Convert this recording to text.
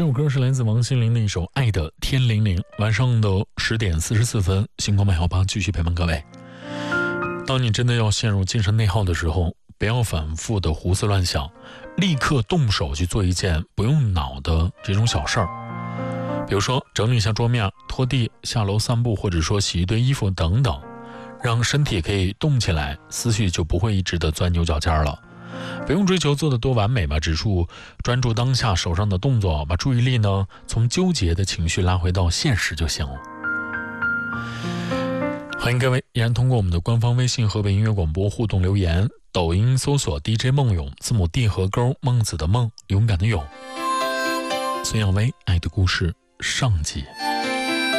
这首歌是来自王心凌的一首《爱的天灵灵》。晚上的10点44分，星光118继续陪伴各位。当你真的要陷入精神内耗的时候，不要反复的胡思乱想，立刻动手去做一件不用脑的这种小事儿。比如说整理一下桌面、拖地、下楼散步，或者说洗一堆衣服等等，让身体可以动起来，思绪就不会一直的钻牛角尖了。不用追求做得多完美吧，只是专注当下手上的动作，把注意力呢从纠结的情绪拉回到现实就行了。欢迎各位依然通过我们的官方微信河北音乐广播互动留言，抖音搜索 DJ 梦勇，字母 D 和勾，孟子的孟，勇敢的勇。孙耀威爱的故事上集。